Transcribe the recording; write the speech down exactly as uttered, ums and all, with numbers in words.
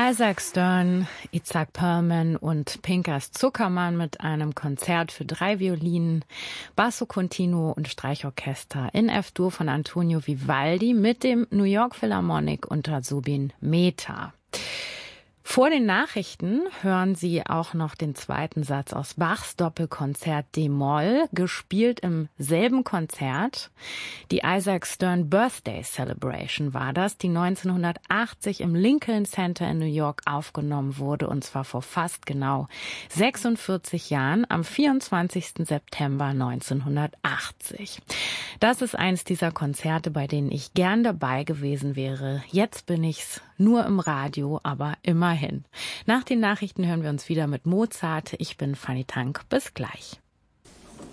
Isaac Stern, Itzhak Perlman und Pinkas Zuckermann mit einem Konzert für drei Violinen, Basso Continuo und Streichorchester in F-Dur von Antonio Vivaldi mit dem New York Philharmonic unter Zubin Mehta. Vor den Nachrichten hören Sie auch noch den zweiten Satz aus Bachs Doppelkonzert D-Moll, gespielt im selben Konzert. Die Isaac Stern Birthday Celebration war das, die neunzehnhundertachtzig im Lincoln Center in New York aufgenommen wurde, und zwar vor fast genau sechsundvierzig Jahren, am vierundzwanzigsten September neunzehnhundertachtzig. Das ist eins dieser Konzerte, bei denen ich gern dabei gewesen wäre. Jetzt bin ich's nur im Radio, aber immerhin. Nach den Nachrichten hören wir uns wieder mit Mozart. Ich bin Fanny Tank. Bis gleich.